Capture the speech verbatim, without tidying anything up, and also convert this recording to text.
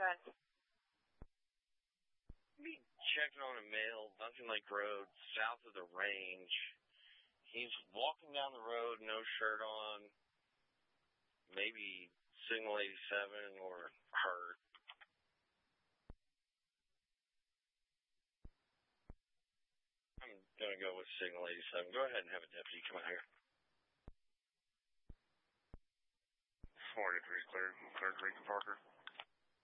doing? Me checking on a male, Duncan Lake Road, south of the range. He's walking down the road, no shirt on, maybe Signal eighty-seven or hurt. I'm going to go with Signal eighty-seven. Go ahead and have a deputy come out here. forty-three cleared. Cleared Rico Parker.